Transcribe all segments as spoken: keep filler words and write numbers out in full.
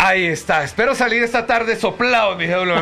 Ahí está, espero salir esta tarde soplado, mi jefe.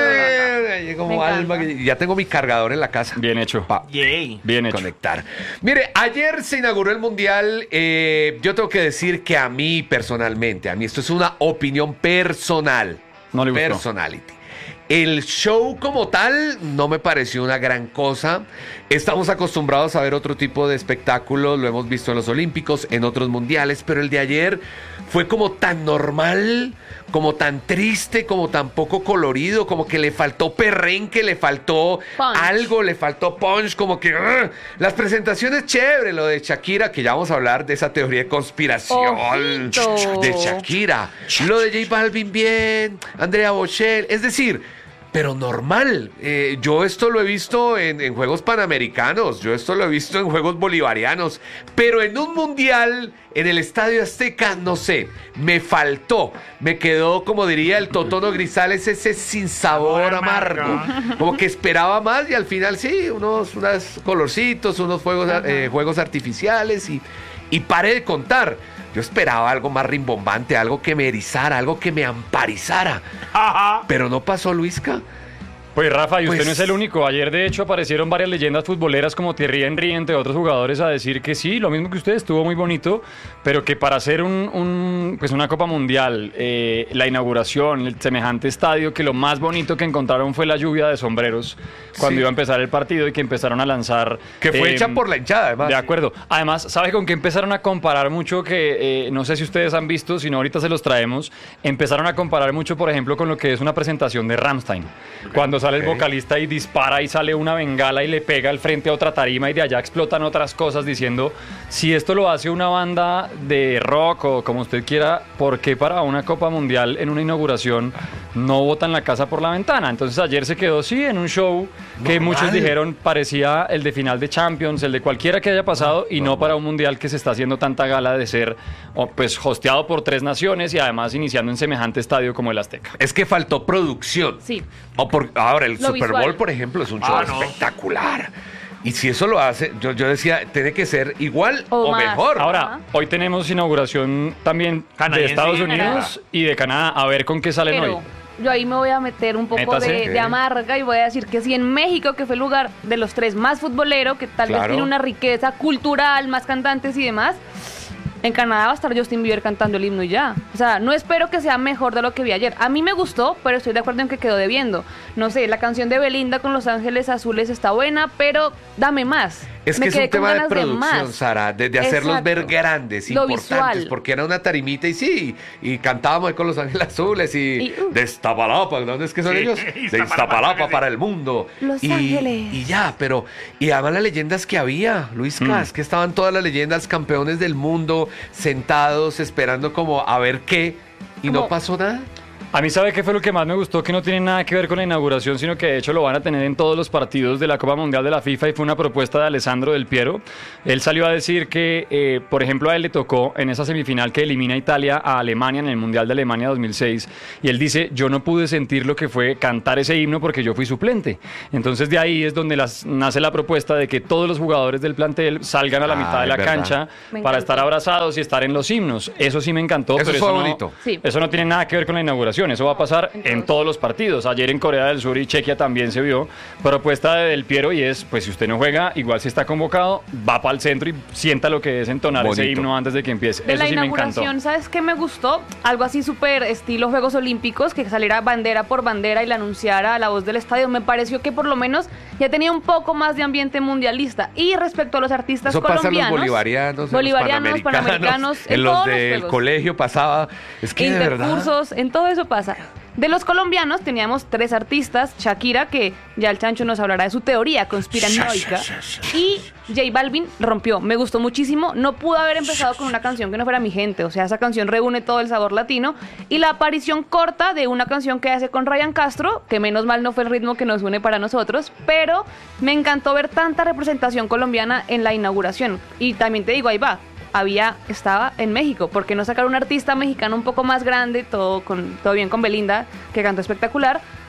Como alma, ya tengo mi cargador en la casa. Bien hecho. Pa Yay. Bien hecho. Conectar. Mire, ayer se inauguró el Mundial. Eh, yo tengo que decir que a mí personalmente, a mí esto es una opinión personal. No le gustó. Personality. El show como tal no me pareció una gran cosa. Estamos acostumbrados a ver otro tipo de espectáculos, lo hemos visto en los Olímpicos, en otros mundiales, pero el de ayer fue como tan normal, como tan triste, como tan poco colorido, como que le faltó perrenque, le faltó punch. algo, le faltó punch, como que uh, las presentaciones chévere, lo de Shakira, que ya vamos a hablar de esa teoría de conspiración Ojito. de Shakira, lo de J Balvin bien, Andrea Bocelli, es decir, pero normal. Eh, yo esto lo he visto en, en Juegos Panamericanos, yo esto lo he visto en Juegos Bolivarianos, pero en un mundial, en el Estadio Azteca, no sé, me faltó. Me quedó, como diría el Totono Grisales, ese sinsabor amargo. Como que esperaba más y al final sí, unos, unos colorcitos, unos fuegos, eh, juegos artificiales y, y paré de contar. Yo esperaba algo más rimbombante, algo que me erizara, algo que me amparizara. Pero no pasó, Luisca. Pues Rafa, y usted Pues- no es el único. Ayer, de hecho, aparecieron varias leyendas futboleras como Thierry Henry, entre otros jugadores, a decir que sí, lo mismo que usted, estuvo muy bonito, pero que para hacer un, un, pues una Copa Mundial, eh, la inauguración, el semejante estadio, que lo más bonito que encontraron fue la lluvia de sombreros cuando Sí. iba a empezar el partido y que empezaron a lanzar... Que fue eh, hecha por la hinchada, además. De acuerdo. Además, ¿sabe con qué empezaron a comparar mucho? Que eh, no sé si ustedes han visto, si no ahorita se los traemos. Empezaron a comparar mucho, por ejemplo, con lo que es una presentación de Rammstein. Cuando sale Ok. el vocalista y dispara y sale una bengala y le pega al frente a otra tarima y de allá explotan otras cosas diciendo, si esto lo hace una banda de rock o como usted quiera, ¿por qué para una Copa Mundial en una inauguración no botan la casa por la ventana? Entonces ayer se quedó, sí, en un show que Normal. muchos dijeron parecía el de final de Champions, el de cualquiera que haya pasado, y no para un mundial que se está haciendo tanta gala de ser oh, pues hosteado por tres naciones y además iniciando en semejante estadio como el Azteca. Es que faltó producción. Sí. O por, ahora, el Lo Super visual. Bowl, por ejemplo, es un show Ah, no. espectacular. Y si eso lo hace, yo, yo decía, tiene que ser igual o, O más. mejor. Ahora, Ajá. hoy tenemos inauguración también de Canadiense Estados y Unidos y de Canadá. A ver con qué salen Pero hoy. yo ahí me voy a meter un poco Métase. de, de amarga y voy a decir que si en México, que fue el lugar de los tres más futbolero, que tal Claro. vez tiene una riqueza cultural, más cantantes y demás, en Canadá va a estar Justin Bieber cantando el himno y ya. O sea, no espero que sea mejor de lo que vi ayer. A mí me gustó, pero estoy de acuerdo en que quedó debiendo. No sé, la canción de Belinda con Los Ángeles Azules está buena, pero dame más. Es Me que es quedé un con tema de ganas producción, más. Sara, de, de hacerlos Exacto. ver grandes, Lo importantes, visual. porque era una tarimita y sí, y cantábamos ahí con Los Ángeles Azules y, Y, uh. de Iztapalapa, ¿dónde es que son Sí, ellos? De Iztapalapa, Iztapalapa sí. para el mundo. Los y, Ángeles. Y ya, pero, y además las leyendas que había, Luis Mm. Cas, que estaban todas las leyendas, campeones del mundo, sentados, esperando como a ver qué, y no Como- pasó nada. A mí, ¿sabe qué fue lo que más me gustó? Que no tiene nada que ver con la inauguración, sino que de hecho lo van a tener en todos los partidos de la Copa Mundial de la FIFA, y fue una propuesta de Alessandro Del Piero. Él salió a decir que, eh, por ejemplo, a él le tocó en esa semifinal que elimina a Italia a Alemania en el Mundial de Alemania dos mil seis, y él dice, yo no pude sentir lo que fue cantar ese himno porque yo fui suplente. Entonces de ahí es donde las, nace la propuesta de que todos los jugadores del plantel salgan a la Ah, mitad de es la verdad. cancha Me para encantó. estar abrazados y estar en los himnos. Eso sí me encantó, Eso pero fue eso no, bonito. Sí. eso no tiene nada que ver con la inauguración. Eso va a pasar en todos los partidos. Ayer en Corea del Sur y Chequia también se vio propuesta de Del Piero, y es, pues si usted no juega, igual si está convocado, va para el centro y sienta lo que es entonar ese Bonito. himno antes de que empiece. De Eso la sí me encantó. inauguración, ¿sabes qué me gustó? Algo así súper estilo Juegos Olímpicos, que saliera bandera por bandera y la anunciara a la voz del estadio. Me pareció que por lo menos ya tenía un poco más de ambiente mundialista. Y respecto a los artistas Eso pasa en los colombianos, bolivarianos, en bolivarianos, los panamericanos, en, en los todos los del juegos. colegio pasaba. Es que de verdad. Intercursos, en todo eso pasa. De los colombianos teníamos tres artistas, Shakira, que ya el Chancho nos hablará de su teoría conspiranoica, y J Balvin rompió, me gustó muchísimo, no pudo haber empezado con una canción que no fuera Mi Gente, o sea, esa canción reúne todo el sabor latino, y la aparición corta de una canción que hace con Ryan Castro, que menos mal no fue el ritmo que nos une para nosotros, pero me encantó ver tanta representación colombiana en la inauguración, y también te digo, ahí va, había, estaba en México, ¿por qué no sacar un artista mexicano un poco más grande, todo con todo bien con Belinda, que cantó espectacular,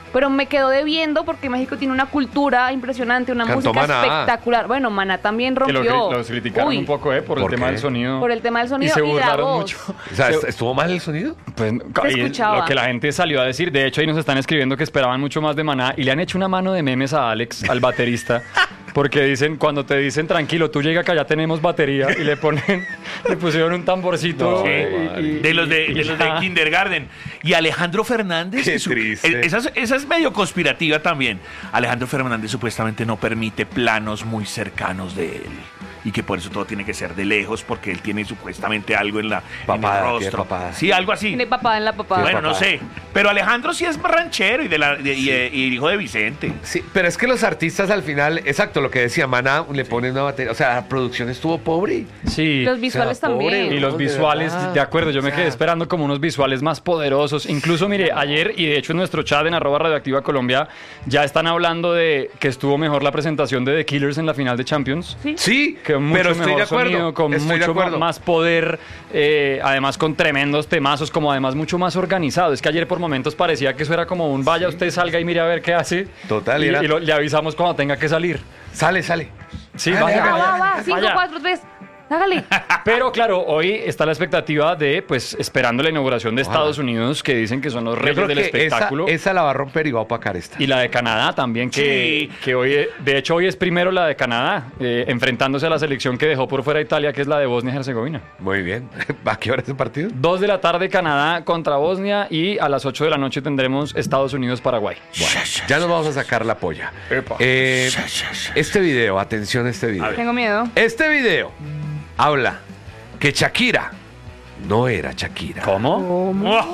pero me quedó debiendo porque México tiene una cultura impresionante, una Cantó música Maná. espectacular. Bueno, Maná también Que rompió. lo, los criticaron Uy, un poco, ¿eh? Por el ¿Por tema qué? del sonido. por el tema del sonido y se y de la burlaron voz. mucho. O sea, Se- ¿estuvo mal el sonido? Pues Se y escuchaba. lo que la gente salió a decir, de hecho ahí nos están escribiendo que esperaban mucho más de Maná y le han hecho una mano de memes a Alex, al baterista, porque dicen, cuando te dicen tranquilo, tú llega acá, ya tenemos batería y le ponen, le pusieron un tamborcito. No, y- y- De los de, y de los de ya. Kindergarten. Y Alejandro Fernández. Qué que su- triste. eh, esa, es- esa es medio conspirativa también. Alejandro Fernández supuestamente no permite planos muy cercanos de él. Y que por eso todo tiene que ser de lejos, porque él tiene supuestamente algo en, la, Papada, en el tiene rostro. papada. Sí, algo así. Tiene papada en la papada. Bueno, papada. no sé. Pero Alejandro sí es ranchero y, de la, de- y, eh, y hijo de Vicente. Sí, pero es que los artistas al final, exacto, lo que decía Maná, le ponen una batería. O sea, la producción estuvo pobre. Sí. Los visuales O sea, pobre, también. Y los No, de visuales, verdad. de acuerdo, yo me O sea, quedé esperando como unos visuales más poderosos. Incluso, mire, ayer, y de hecho en nuestro chat en arroba radioactiva Colombia, ya están hablando de que estuvo mejor la presentación de The Killers en la final de Champions. Sí. Sí, Que mucho pero estoy mejor de acuerdo. sonido, con estoy de mucho acuerdo. más poder, eh, además con tremendos temazos, como además mucho más organizado. Es que ayer por momentos parecía que eso era como un vaya, usted salga y mire a ver qué hace. Total, y, era- y lo- le avisamos cuando tenga que salir. Sale, sale. Sí, Dale, vaya, dale, Va, vaya. va, va. Cinco, Vaya. cuatro, tres. Hágale. Pero claro, hoy está la expectativa de, pues, esperando la inauguración de Ojalá. Estados Unidos, que dicen que son los Yo reyes creo del que espectáculo. esa, esa la va a romper y va a opacar esta. Y la de Canadá también, que, Sí. que hoy, eh, de hecho, hoy es primero la de Canadá, eh, enfrentándose a la selección que dejó por fuera Italia, que es la de Bosnia y Herzegovina. Muy bien. ¿A qué hora es el partido? Dos de la tarde Canadá contra Bosnia y a las ocho de la noche tendremos Estados Unidos-Paraguay. Bueno, ya nos vamos a sacar la polla. Epa. Eh, este video, atención a este video. Tengo miedo. Este video habla que Shakira no era Shakira. ¿Cómo?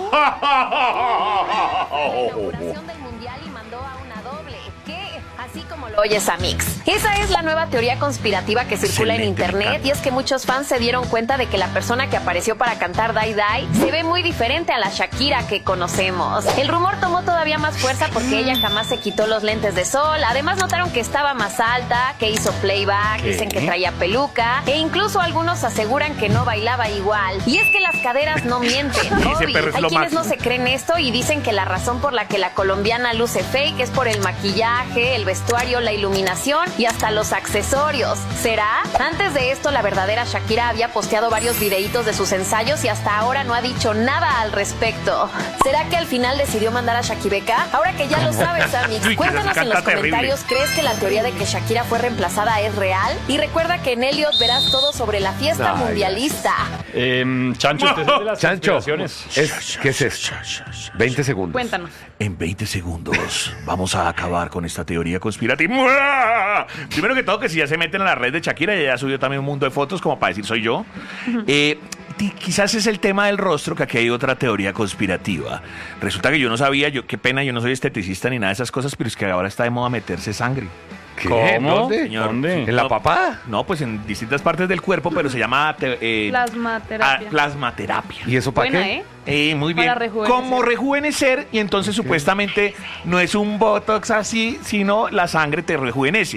Inauguración del mundial y mandó a una doble. ¿Qué? Así como lo oyes a Mix. Esa es la nueva teoría conspirativa que circula en Excelente, me internet encanta. y es que muchos fans se dieron cuenta de que la persona que apareció para cantar Die Die se ve muy diferente a la Shakira que conocemos. El rumor tomó todavía más fuerza porque ella jamás se quitó los lentes de sol. Además notaron que estaba más alta, que hizo playback, ¿Qué? dicen que traía peluca e incluso algunos aseguran que no bailaba igual. Y es que las caderas no mienten. Ese Oye, perro es hay lo quienes no máximo. se creen esto y dicen que la razón por la que la colombiana luce fake es por el maquillaje, el vestuario, la iluminación y hasta los accesorios. ¿Será? Antes de esto, la verdadera Shakira había posteado varios videitos de sus ensayos y hasta ahora no ha dicho nada al respecto. ¿Será que al final decidió mandar a Shakibeca? Ahora que ya lo sabes, Amix, Uy, cuéntanos en los canta terrible. comentarios, ¿crees que la teoría de que Shakira fue reemplazada es real? Y recuerda que en Elliot verás todo sobre la fiesta Ay, mundialista. Em, Chancho, usted es el de las Chancho, conspiraciones. es, ¿qué es esto? veinte segundos. Cuéntanos. En veinte segundos vamos a acabar con esta teoría conspirativa. Primero que todo, que si ya se meten a la red de Shakira, ella ya subió también un mundo de fotos como para decir soy yo. Eh, ti- quizás es el tema del rostro, que aquí hay otra teoría conspirativa. Resulta que yo no sabía, yo qué pena, yo no soy esteticista ni nada de esas cosas, pero es que ahora está de moda meterse sangre. ¿Qué? ¿Cómo? ¿Dónde? Señor. ¿Dónde? ¿En la No, papada? No, pues en distintas partes del cuerpo, pero se llama te- eh, Plasmaterapia. ah, plasmaterapia. ¿Y eso para Buena, qué? ¿eh? Eh, muy bien. Para rejuvenecer. Como rejuvenecer, y entonces supuestamente no es un botox así, sino la sangre te rejuvenece.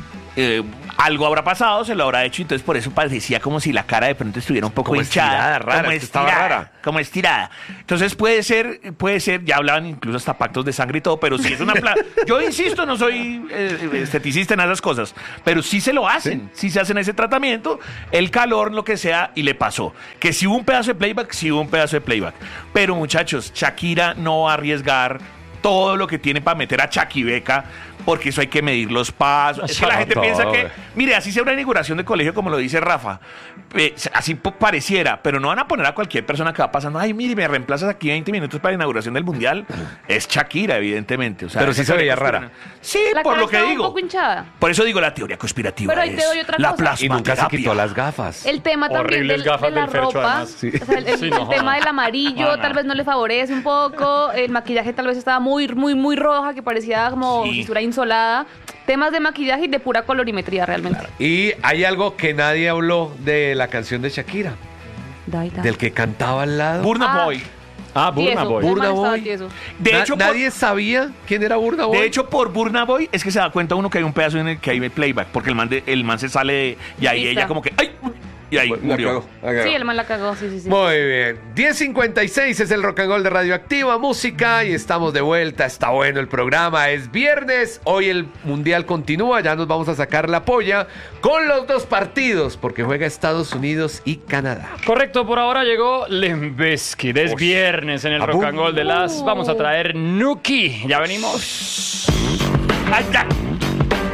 Eh, algo habrá pasado, se lo habrá hecho, entonces por eso parecía como si la cara de pronto estuviera un poco Como hinchada, estirada, rara, como es que estaba estirada, rara. como estirada. Entonces puede ser, puede ser, ya hablaban incluso hasta pactos de sangre y todo, pero si es una pla- yo insisto, no soy eh, esteticista en esas cosas, pero sí se lo hacen, sí. se hacen ese tratamiento, el calor, lo que sea, y le pasó. Que si hubo un pedazo de playback, sí hubo un pedazo de playback. Pero muchachos, Shakira no va a arriesgar todo lo que tiene para meter a Shakibeca, porque eso hay que medir los pasos. Es que la gente Todo, piensa que, güey. mire, así sea una inauguración de colegio, como lo dice Rafa, eh, así po- pareciera, pero no van a poner a cualquier persona que va pasando, ay, mire, me reemplazas aquí veinte minutos para la inauguración del Mundial. Es Shakira, evidentemente. O sea, Pero sí esa se veía teoría rara. Sí, La por cara lo que estaba digo. un poco hinchada. Por eso digo la teoría conspirativa. Pero ahí te es doy otra la cosa. Y nunca se plasmaterapia. quitó las gafas. El tema también Horribles del- gafas de la del Fercho, ropa, además. Sí. o sea, el, el- Sí, el no, tema no. del amarillo No, no. tal vez no le favorece un poco, el maquillaje tal vez estaba muy, muy, muy roja, que parecía como Sí. si estuviera insolada. Temas de maquillaje y de pura colorimetría realmente. Y hay algo que nadie habló de la canción de Shakira, Dai, dai. del que cantaba al lado. Burna Ah. Boy. Ah, Burna Tieso, Boy. el Burna man estaba Boy. tieso. De Na- hecho, por- nadie sabía quién era Burna Boy. De hecho, por Burna Boy es que se da cuenta uno que hay un pedazo en el que hay playback, porque el man, de- el man se sale de- y ahí Lista. ella como que, ¡ay! Y ahí La murió. cagó, la cagó. Sí, el man la cagó, sí, sí, sí. Muy bien. diez cincuenta y seis es el Rock and Roll de Radioactiva Música y estamos de vuelta. Está bueno el programa. Es viernes. Hoy el Mundial continúa. Ya nos vamos a sacar la polla con los dos partidos porque juega Estados Unidos y Canadá. Correcto, por ahora llegó Limp Bizkit. Es viernes en el Abum. Rock and Roll de las. Vamos a traer Nuki. Ya venimos. ¡Ay, ya!